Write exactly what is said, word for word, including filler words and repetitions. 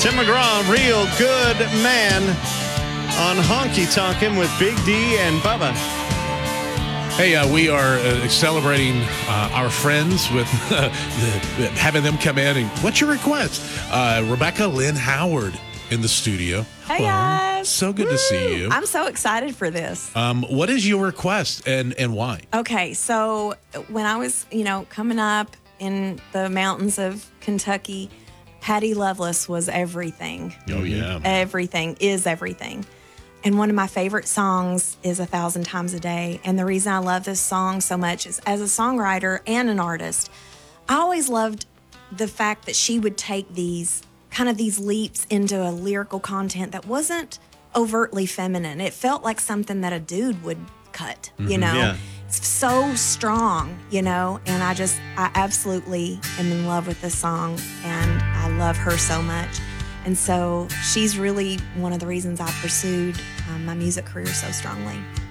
Tim McGraw, Real Good Man on Honky Tonkin' with Big D and Bubba. Hey, uh, we are uh, celebrating uh, our friends with uh, the, having them come in. And what's your request? Uh, Rebecca Lynn Howard in the studio. Hey, Hello. guys. So good Woo. to see you. I'm so excited for this. Um, what is your request and, and why? Okay, so when I was, you know, coming up in the mountains of Kentucky, Patty Loveless was everything. Oh, yeah. Everything is everything. And one of my favorite songs is A Thousand Times a Day. And the reason I love this song so much is as a songwriter and an artist, I always loved the fact that she would take these kind of these leaps into a lyrical content that wasn't overtly feminine. It felt like something that a dude would cut, you Mm-hmm. know? Yeah. It's so strong, you know? And I just, I absolutely am in love with this song and I love her so much. And so she's really one of the reasons I pursued um, my music career so strongly.